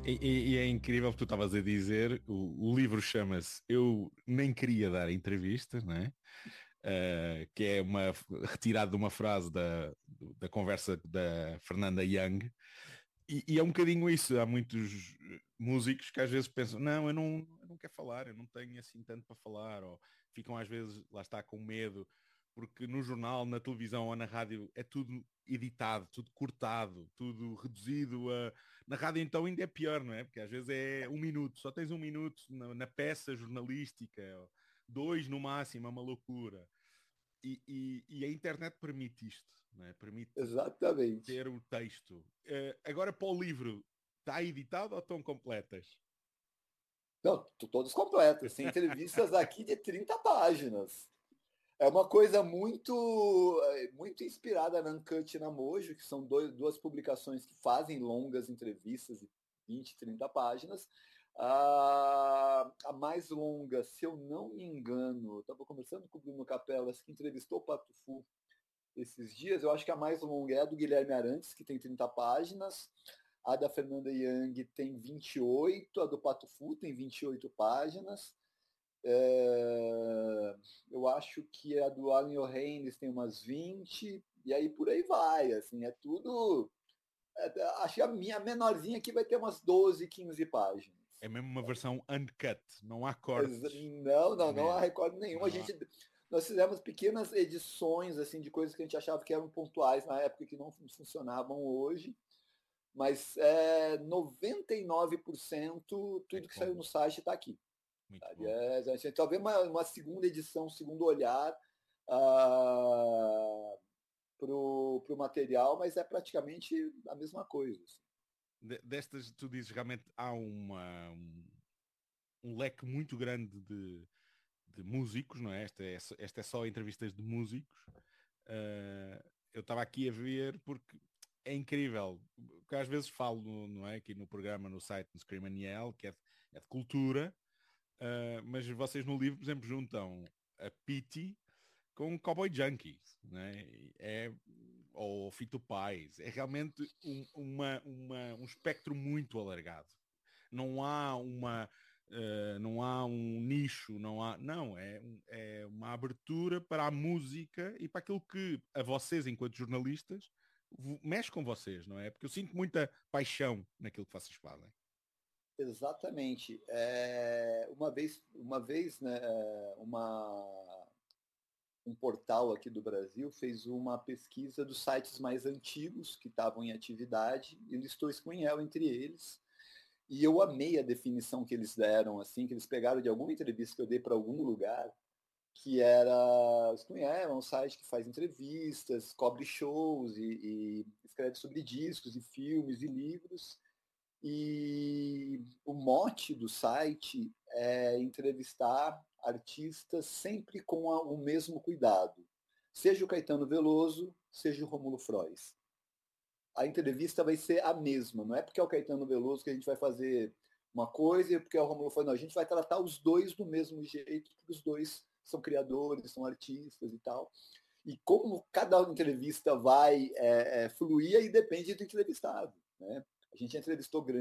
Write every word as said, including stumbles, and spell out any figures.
E, e- e é incrível o que tu estavas a dizer. O, o livro chama-se Eu Nem Queria Dar Entrevista, não é? Uh, que é uma retirada de uma frase da, da conversa da Fernanda Young. E, e é um bocadinho isso. Há muitos músicos que às vezes pensam, não, eu não, eu não quero falar, eu não tenho assim tanto para falar, ou ficam às vezes, lá está, com medo, porque no jornal, na televisão ou na rádio é tudo editado, tudo cortado, tudo reduzido a... Na rádio então ainda é pior, não é? Porque às vezes é um minuto, só tens um minuto na, na peça jornalística, dois no máximo, é uma loucura. E, e, e a internet permite isto, não é? Permite Exatamente. ter o texto. Uh, agora para o livro, está editado ou estão completas? Não, t- todos completos. Tem entrevistas aqui de trinta páginas. É uma coisa muito é, muito inspirada na Uncut e na Mojo, que são dois, duas publicações que fazem longas entrevistas de vinte, trinta páginas. A, a mais longa, se eu não me engano, eu estava conversando com o Bruno Capelas, que entrevistou o Pato Fu esses dias. Eu acho que a mais longa é a do Guilherme Arantes, que tem trinta páginas. A da Fernanda Young tem vinte e oito, a do Pato Fu tem vinte e oito páginas. É, eu acho que a do Alan Johannes tem umas vinte, e aí por aí vai. Assim, é tudo. É, acho que a minha menorzinha aqui vai ter umas doze, quinze páginas. É mesmo uma versão uncut, não há cortes Não, não, não há mesmo. recorde nenhum. A Não há... gente, nós fizemos pequenas edições assim de coisas que a gente achava que eram pontuais na época que não funcionavam hoje, mas é, noventa e nove por cento É tudo que saiu como. no site está aqui. Muito Sabe? bom. É, a gente talvez uma, uma segunda edição, um segundo olhar uh, para o material, mas é praticamente a mesma coisa. Assim. De- destas, tu dizes, realmente há uma, um, um leque muito grande de, de músicos, não é? Esta é, só- esta é só entrevistas de músicos. Uh, eu estava aqui a ver porque é incrível, porque às vezes falo, no- não é? Aqui no programa, no site, no Scream and Yell, que é de, é de cultura, uh, mas vocês no livro, por exemplo, juntam a Pity com Cowboy Junkies, né? É, ou Fito Paz. É realmente um, uma, uma, um espectro muito alargado. Não há uma, uh, não há um nicho, não há, não, é, um- é uma abertura para a música e para aquilo que a vocês, enquanto jornalistas, vo- mexe com vocês, não é? Porque eu sinto muita paixão naquilo que vocês fazem. Exatamente. É, uma vez, uma vez, né, uma, um portal aqui do Brasil fez uma pesquisa dos sites mais antigos que estavam em atividade e listou Screenel entre eles. E eu amei a definição que eles deram, assim, que eles pegaram de alguma entrevista que eu dei para algum lugar, que era, Screenel é um site que faz entrevistas, cobre shows e, e escreve sobre discos e filmes e livros. E o mote do site é entrevistar artistas sempre com a, o mesmo cuidado. Seja o Caetano Veloso, seja o Rômulo Frois. A entrevista vai ser a mesma. Não é porque é o Caetano Veloso que a gente vai fazer uma coisa e porque é o Rômulo Frois. Não, a gente vai tratar os dois do mesmo jeito, porque os dois são criadores, são artistas e tal. E como cada entrevista vai é, é, fluir, aí depende do entrevistado. Né? A gente entrevistou grandes